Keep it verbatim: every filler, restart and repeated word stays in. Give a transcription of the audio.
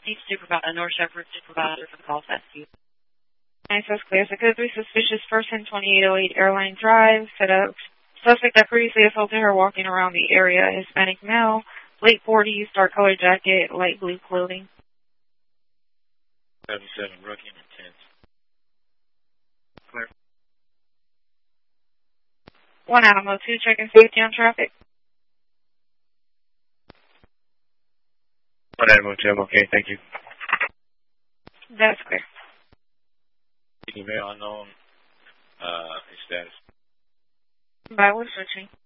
Each supervisor, North Shepherd supervisor for the call test. Nice, that's clear. So code three, suspicious person, twenty-eight oh eight Airline Drive, set up. Suspect that previously assaulted her walking around the area, Hispanic male, late forties, dark colored jacket, light blue clothing. seventy-seven, rookie and intense. Clear. One Alamo, two, checking safety on traffic. One Alamo, two, I'm okay, thank you. That's clear. Email unknown, uh, his status. By what switching?